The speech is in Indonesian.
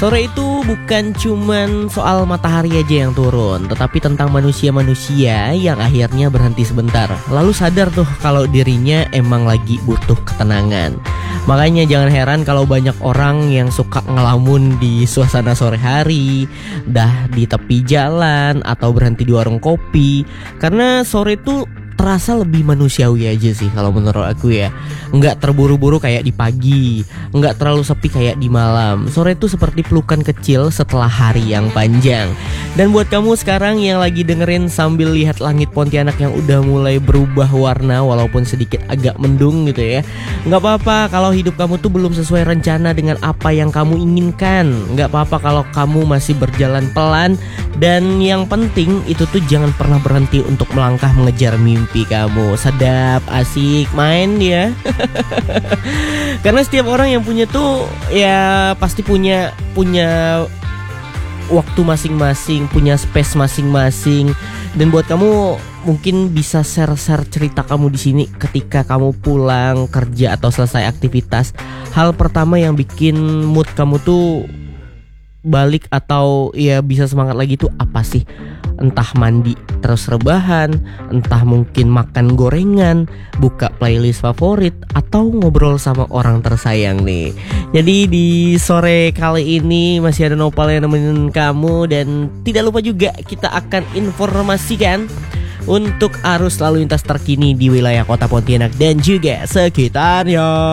Sore itu bukan cuman soal matahari aja yang turun, tetapi tentang manusia-manusia yang akhirnya berhenti sebentar, lalu sadar tuh kalau dirinya emang lagi butuh ketenangan. Makanya jangan heran kalau banyak orang yang suka ngelamun di suasana sore hari, dah di tepi jalan atau berhenti di warung kopi. Karena sore itu terasa lebih manusiawi aja sih kalau menurut aku ya. Nggak terburu-buru kayak di pagi, nggak terlalu sepi kayak di malam. Sore itu seperti pelukan kecil setelah hari yang panjang. Dan buat kamu sekarang yang lagi dengerin sambil lihat langit Pontianak yang udah mulai berubah warna walaupun sedikit agak mendung gitu ya, nggak apa-apa kalau hidup kamu tuh belum sesuai rencana dengan apa yang kamu inginkan. Nggak apa-apa kalau kamu masih berjalan pelan. Dan yang penting itu tuh jangan pernah berhenti untuk melangkah mengejar mimpi kamu. Sedap, asik, main ya. Karena setiap orang yang punya tuh ya pasti punya waktu masing-masing, punya space masing-masing. Dan buat kamu mungkin bisa share cerita kamu di sini ketika kamu pulang kerja atau selesai aktivitas. Hal pertama yang bikin mood kamu tuh balik atau ya bisa semangat lagi tuh apa sih? Entah mandi terus rebahan, entah mungkin makan gorengan, buka playlist favorit, atau ngobrol sama orang tersayang nih. Jadi di sore kali ini masih ada Nopal yang nemenin kamu. Dan tidak lupa juga kita akan informasikan untuk arus lalu lintas terkini di wilayah kota Pontianak dan juga sekitarnya.